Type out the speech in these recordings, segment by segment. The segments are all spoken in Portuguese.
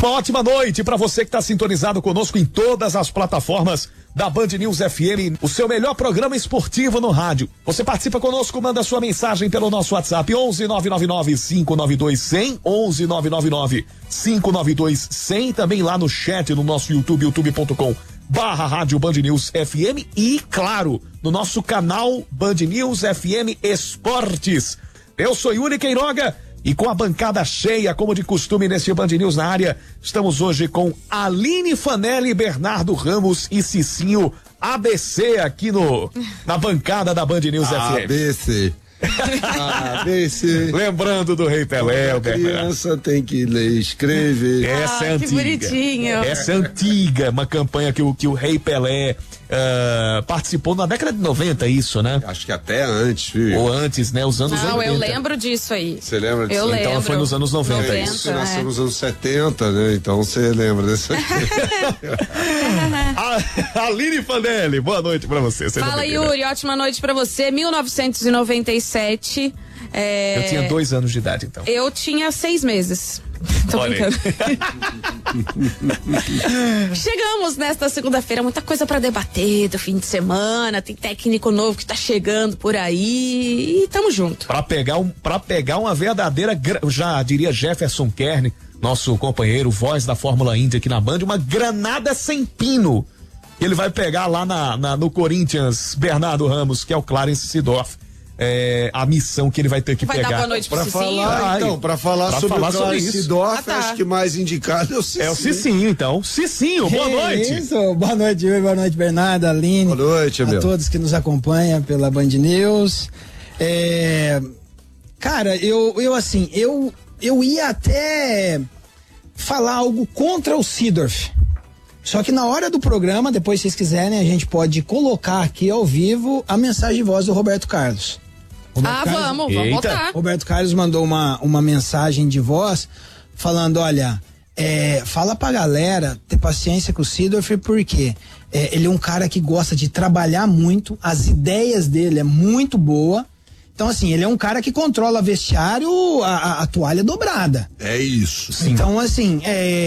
Uma ótima noite para você que está sintonizado conosco em todas as plataformas da Band News FM, o seu melhor programa esportivo no rádio. Você participa conosco, manda sua mensagem pelo nosso WhatsApp 11-999-592-100, 11-999-592-100, também lá no chat no nosso YouTube, youtube.com/Rádio Band News FM e, claro, no nosso canal Band News FM Esportes. Eu sou Yuri Queiroga. E com a bancada cheia, como de costume nesse Band News na área, estamos hoje com Aline Fanelli, Bernardo Ramos e Cicinho ABC aqui na bancada da Band News FM. ABC. ABC. Lembrando do Rei Pelé, a criança tem que ler e escrever. Essa é antiga. Que bonitinho. Essa é antiga, uma campanha que o Rei Pelé participou na década de 90, isso, né? Acho que até antes, filho. Ou antes, né? Os anos 80. Não, eu lembro disso aí. Você lembra disso? Eu lembro. Então foi nos anos 90. Isso, você nasceu nos anos 70, né? Então você lembra dessa. Aline Fanelli, boa noite pra você. Fala, Yuri, ótima noite pra você. 1997. Eu tinha 2 anos de idade, então. Eu tinha 6 meses. Tô brincando. Chegamos nesta segunda-feira, muita coisa pra debater do fim de semana, tem técnico novo que tá chegando por aí e tamo junto. Pra pegar uma verdadeira, já diria Jefferson Kern, nosso companheiro, voz da Fórmula Indy aqui na Band, uma granada sem pino. Ele vai pegar lá no Corinthians, Bernardo Ramos, que é o Clarence Seedorf. A missão que ele vai ter que pegar. Dar boa noite pro Cicinho? Pra falar sobre o Clarence Seedorf, acho que mais indicado é o Cicinho. É o Cicinho, então. Cicinho, boa noite. Isso, boa noite, Yuri, boa noite, Bernardo, Aline. Boa noite, a todos que nos acompanham pela Band News. Cara, eu ia até falar algo contra o Seedorf. Só que na hora do programa, depois se vocês quiserem, a gente pode colocar aqui ao vivo a mensagem de voz do Roberto Carlos. Vamos botar. Roberto Carlos mandou uma mensagem de voz falando, olha, fala pra galera ter paciência com o Seedorf, porque ele é um cara que gosta de trabalhar muito, as ideias dele é muito boa. Então, assim, ele é um cara que controla vestiário a toalha dobrada. É isso. Sim. Então, assim,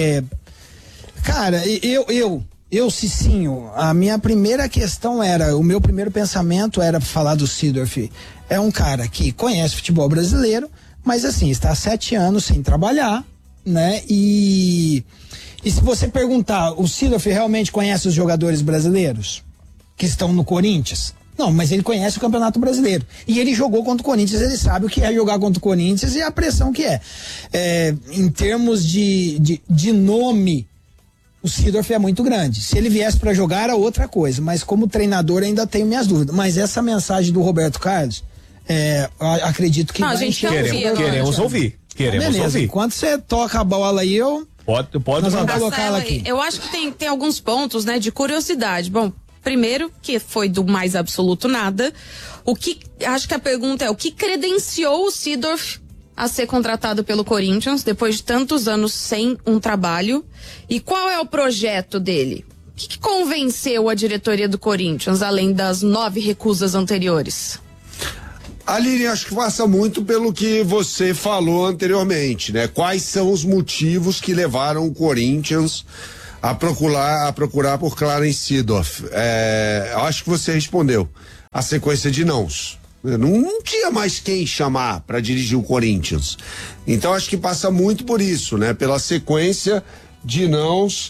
cara, eu, Cicinho, a minha primeira questão o meu primeiro pensamento era falar do Seedorf. É um cara que conhece futebol brasileiro, mas assim, está há 7 anos sem trabalhar, né? E se você perguntar, o Seedorf realmente conhece os jogadores brasileiros que estão no Corinthians? Não, mas ele conhece o Campeonato Brasileiro. E ele jogou contra o Corinthians, ele sabe o que é jogar contra o Corinthians e a pressão que é. Em termos de nome, o Seedorf é muito grande. Se ele viesse para jogar era outra coisa, mas como treinador ainda tenho minhas dúvidas. Mas essa mensagem do Roberto Carlos, acredito que queremos ouvir. Beleza, ouvir. Enquanto você toca a bola aí, pode nós vamos colocar ela aqui. Eu acho que tem alguns pontos, né, de curiosidade. Bom, primeiro, que foi do mais absoluto nada. Acho que a pergunta é, o que credenciou o Seedorf a ser contratado pelo Corinthians depois de tantos anos sem um trabalho? E qual é o projeto dele? O que convenceu a diretoria do Corinthians, além das 9 recusas anteriores? Aline, acho que passa muito pelo que você falou anteriormente, né? Quais são os motivos que levaram o Corinthians a procurar por Clarence Seedorf? Acho que você respondeu. A sequência de nãos. Não tinha mais quem chamar para dirigir o Corinthians. Então acho que passa muito por isso, né? Pela sequência de nãos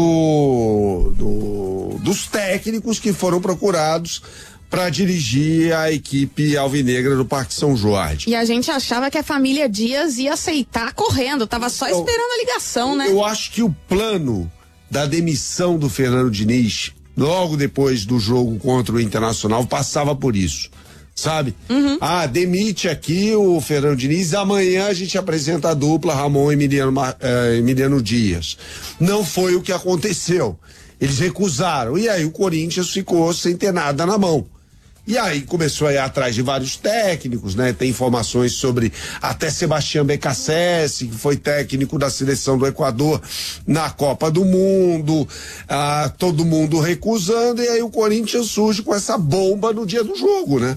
dos técnicos que foram procurados para dirigir a equipe alvinegra do Parque São Jorge. E a gente achava que a família Dias ia aceitar correndo, tava só esperando a ligação, né? Eu acho que o plano da demissão do Fernando Diniz, logo depois do jogo contra o Internacional, passava por isso, sabe? Uhum. Demite aqui o Fernando Diniz, amanhã a gente apresenta a dupla Ramon e Emiliano Dias. Não foi o que aconteceu. Eles recusaram, e aí o Corinthians ficou sem ter nada na mão. E aí começou a ir atrás de vários técnicos, né? Tem informações sobre até Sebastião Becassese, que foi técnico da seleção do Equador na Copa do Mundo, todo mundo recusando, e aí o Corinthians surge com essa bomba no dia do jogo, né?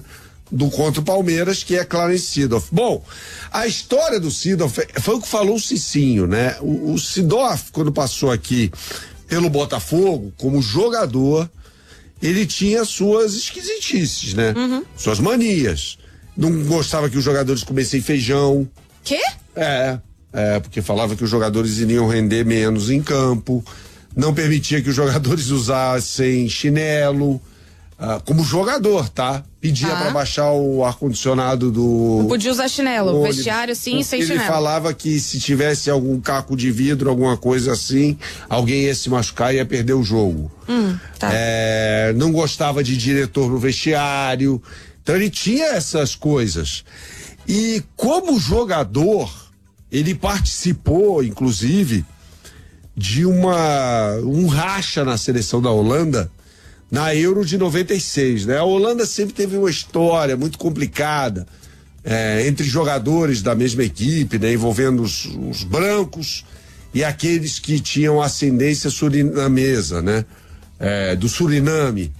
do contra o Palmeiras, que é Clarence Seedorf. Bom, a história do Seedorf foi o que falou o Cicinho, né? O Seedorf, quando passou aqui pelo Botafogo, como jogador, ele tinha suas esquisitices, né? Suas manias. Não gostava que os jogadores comessem feijão. Quê? Porque falava que os jogadores iriam render menos em campo, não permitia que os jogadores usassem chinelo, como jogador, tá? Pedia pra baixar o ar-condicionado do... Não podia usar chinelo, vestiário sim, sem chinelo. Ele falava que se tivesse algum caco de vidro, alguma coisa assim, alguém ia se machucar e ia perder o jogo. Tá. Não gostava de diretor no vestiário, então ele tinha essas coisas. E como jogador, ele participou, inclusive, de um racha na seleção da Holanda, na Euro de 96, né? A Holanda sempre teve uma história muito complicada entre jogadores da mesma equipe, né? Envolvendo os brancos e aqueles que tinham ascendência surinamesa, né? Do Suriname.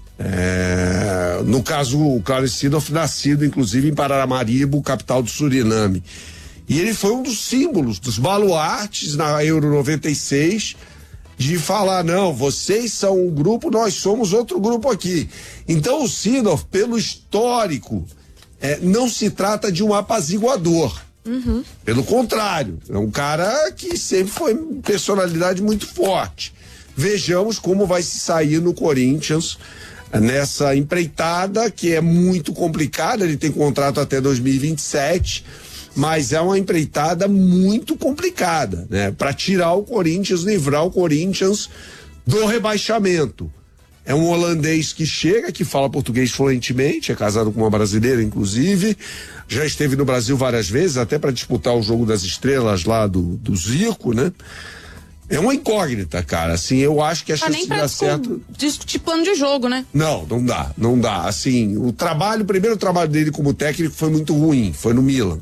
No caso, o Clarence Seedorf, nascido inclusive em Paramaribo, capital do Suriname. E ele foi um dos símbolos, dos baluartes na Euro 96, de falar, não, vocês são um grupo, nós somos outro grupo aqui. Então o Seedorf, pelo histórico, não se trata de um apaziguador. Pelo contrário, é um cara que sempre foi personalidade muito forte. Vejamos como vai se sair no Corinthians nessa empreitada, que é muito complicada. Ele tem contrato até 2027, mas é uma empreitada muito complicada, né? Para tirar o Corinthians, livrar o Corinthians do rebaixamento. É um holandês que chega, que fala português fluentemente, é casado com uma brasileira, inclusive, já esteve no Brasil várias vezes, até para disputar o Jogo das Estrelas lá do Zico, né? É uma incógnita, cara. Assim, eu acho que a chance de dar certo. Discutir plano de jogo, né? Não dá. Assim, o primeiro trabalho dele como técnico foi muito ruim, foi no Milan.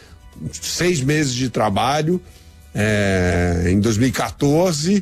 6 meses de trabalho, em 2014,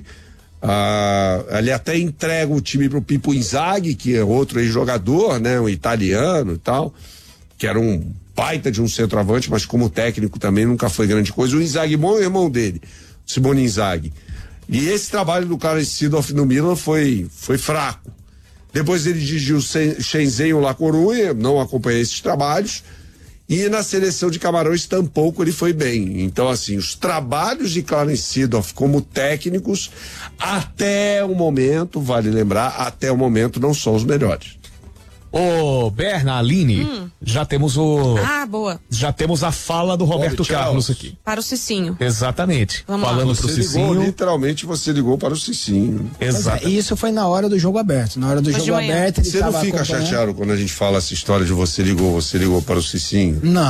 ele até entrega o time pro Pippo Inzaghi, que é outro ex-jogador, né, um italiano e tal, que era um baita de um centroavante, mas como técnico também nunca foi grande coisa. O Inzaghi bom é o irmão dele, Simone Inzaghi. E esse trabalho do Clarence Seedorf no Milan foi fraco. Depois ele dirigiu o Shenzhen ou La Coruña, não acompanhei esses trabalhos. E na seleção de Camarões tampouco ele foi bem. Então, assim, os trabalhos de Clarence Seedorf como técnicos, até o momento, vale lembrar, até o momento não são os melhores. Ô, Bernaline, já temos boa. Já temos a fala do Roberto Carlos aqui. Para o Cicinho. Exatamente. Vamos falando lá. pro Cicinho. Literalmente você ligou para o Cicinho. Exato. Isso foi na hora do jogo aberto. Na hora do jogo aberto, ele Você não fica chateado quando a gente fala essa história de você ligou para o Cicinho? Não.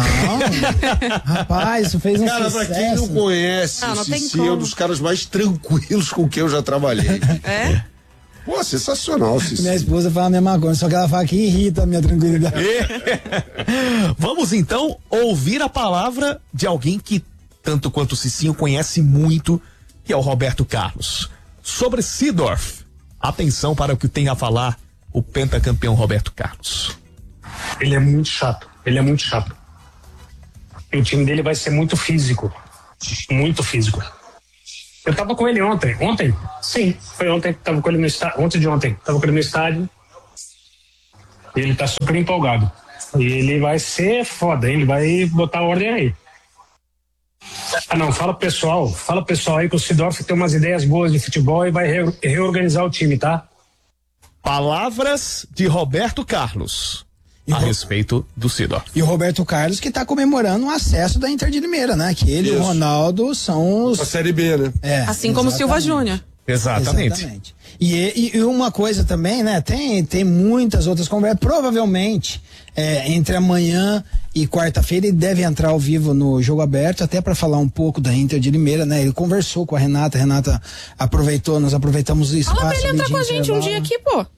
Rapaz, isso fez um sucesso. Cara, pra quem não conhece, o Cicinho é um dos caras mais tranquilos com quem eu já trabalhei. Pô, sensacional, Cicinho. Minha esposa fala a mesma coisa, só que ela fala que irrita a minha tranquilidade. Vamos então ouvir a palavra de alguém que, tanto quanto o Cicinho, conhece muito, que é o Roberto Carlos. Sobre Seedorf, atenção para o que tem a falar o pentacampeão Roberto Carlos. Ele é muito chato. E o time dele vai ser muito físico. Muito físico. Eu tava com ele ontem. Sim, foi ontem. Tava com ele no estádio. Tava com ele no estádio. E ele tá super empolgado. E ele vai ser foda, hein? Ele vai botar ordem aí. Fala pessoal aí que o Seedorf tem umas ideias boas de futebol e vai reorganizar o time, tá? Palavras de Roberto Carlos a respeito do Seedorf. E o Roberto Carlos que tá comemorando o acesso da Inter de Limeira, né? Que ele e o Ronaldo são os... A Série B, né? Assim como o Silva Júnior. Exatamente. E uma coisa também, né? Tem muitas outras conversas. Provavelmente, entre amanhã e quarta-feira, ele deve entrar ao vivo no Jogo Aberto, até para falar um pouco da Inter de Limeira, né? Ele conversou com a Renata. A Renata aproveitou, nós aproveitamos isso. Fala pra ele entrar com a gente um dia aqui, pô.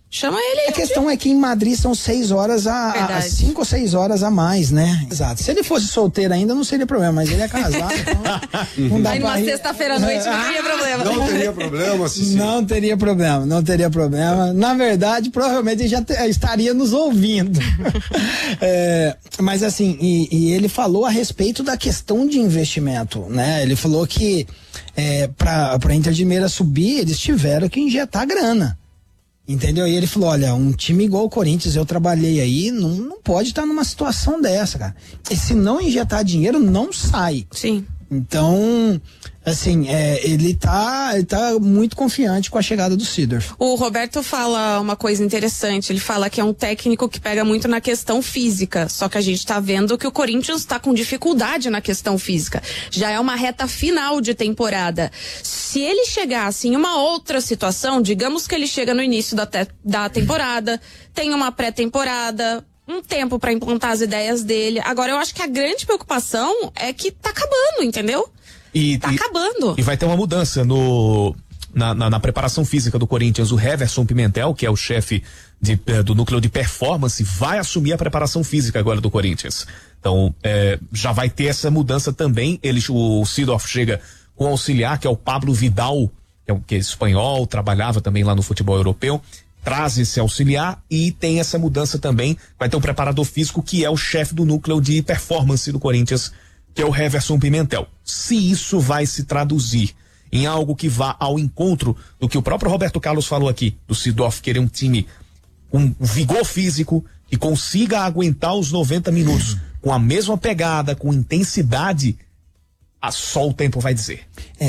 Chama ele aí. A questão é que em Madrid são 6 horas a 5 ou 6 horas a mais, né? Exato. Se ele fosse solteiro ainda não seria problema, mas ele é casado, então não dá aí pra numa sexta-feira à noite não teria problema. Não teria problema, Cici. Não teria problema. Na verdade, provavelmente ele já estaria nos ouvindo. Mas assim, e ele falou a respeito da questão de investimento, né? Ele falou que pra Inter de Limeira subir, eles tiveram que injetar grana. Entendeu? E ele falou, olha, um time igual o Corinthians, eu trabalhei aí, não pode estar numa situação dessa, cara. E se não injetar dinheiro, não sai. Sim. Então, assim, ele tá muito confiante com a chegada do Seedorf. O Roberto fala uma coisa interessante, ele fala que é um técnico que pega muito na questão física, só que a gente tá vendo que o Corinthians tá com dificuldade na questão física. Já é uma reta final de temporada. Se ele chegasse em uma outra situação, digamos que ele chega no início da temporada, tem uma pré-temporada, um tempo para implantar as ideias dele. Agora, eu acho que a grande preocupação é que tá acabando, entendeu? Tá acabando. E vai ter uma mudança na preparação física do Corinthians. O Heverson Pimentel, que é o chefe do núcleo de performance, vai assumir a preparação física agora do Corinthians. Então, já vai ter essa mudança também. O Seedorf chega com o auxiliar, que é o Pablo Vidal, que é espanhol, trabalhava também lá no futebol europeu. Traz esse auxiliar e tem essa mudança também. Vai ter um preparador físico que é o chefe do núcleo de performance do Corinthians, que é o Heverson Pimentel. Se isso vai se traduzir em algo que vá ao encontro do que o próprio Roberto Carlos falou aqui, do Seedorf querer um time com vigor físico, que consiga aguentar os 90 minutos com a mesma pegada, com intensidade, só o tempo vai dizer.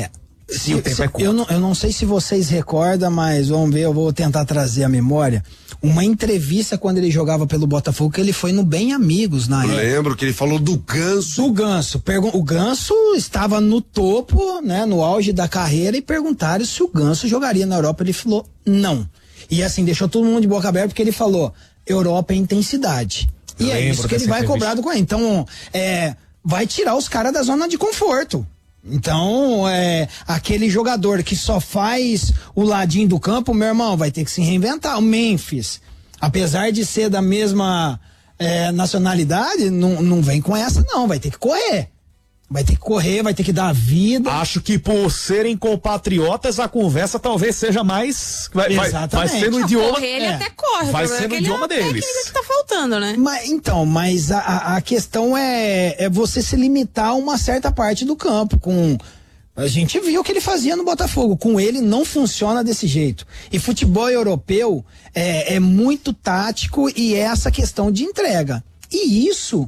Eu não sei se vocês recordam, mas vamos ver, eu vou tentar trazer a memória. Uma entrevista quando ele jogava pelo Botafogo, que ele foi no Bem Amigos na época. Lembro que ele falou do Ganso. O Ganso estava no topo, né, no auge da carreira, e perguntaram se o Ganso jogaria na Europa. Ele falou não. E assim, deixou todo mundo de boca aberta, porque ele falou, Europa é intensidade. E é isso que ele vai cobrar do Corinthians. Então, vai tirar os caras da zona de conforto. Então, aquele jogador que só faz o ladinho do campo, meu irmão, vai ter que se reinventar. O Memphis, apesar de ser da mesma nacionalidade, não vem com essa não, vai ter que correr. Vai ter que correr, vai ter que dar a vida. Acho que por serem compatriotas, a conversa talvez seja mais. Vai ser no idioma. Correr, ele até corre. Vai ser no idioma deles. É que tá faltando, né? Mas a questão é você se limitar a uma certa parte do campo. A gente viu o que ele fazia no Botafogo. Com ele não funciona desse jeito. E futebol europeu é muito tático e é essa questão de entrega. E isso.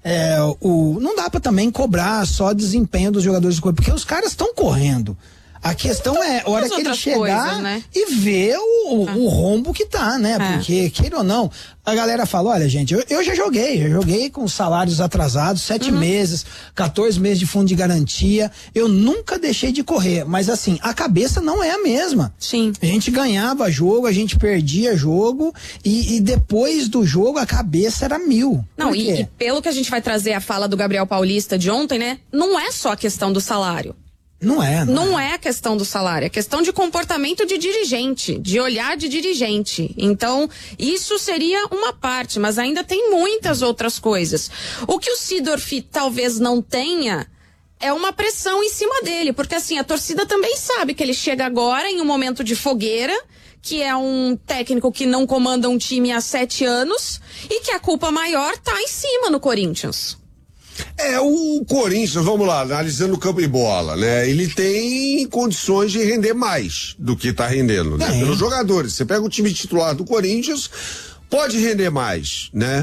Não dá pra também cobrar só desempenho dos jogadores do corpo, porque os caras estão correndo. A questão é a hora que ele chegar coisas, né? E ver o rombo que tá, né? Porque, queira ou não, a galera fala, olha, gente, eu já joguei com salários atrasados, 7 meses, 14 meses de fundo de garantia, eu nunca deixei de correr, mas assim, a cabeça não é a mesma. Sim. A gente ganhava jogo, a gente perdia jogo, e depois do jogo a cabeça era 1000. Não, e pelo que a gente vai trazer a fala do Gabriel Paulista de ontem, né? Não é só a questão do salário. Não é a questão do salário, é questão de comportamento de dirigente, de olhar de dirigente. Então, isso seria uma parte, mas ainda tem muitas outras coisas. O que o Seedorf talvez não tenha é uma pressão em cima dele, porque assim, a torcida também sabe que ele chega agora em um momento de fogueira, que é um técnico que não comanda um time há 7 anos e que a culpa maior tá em cima no Corinthians. O Corinthians, vamos lá, analisando o campo e bola, né? Ele tem condições de render mais do que tá rendendo, né? Pelos jogadores. Você pega o time titular do Corinthians, pode render mais, né?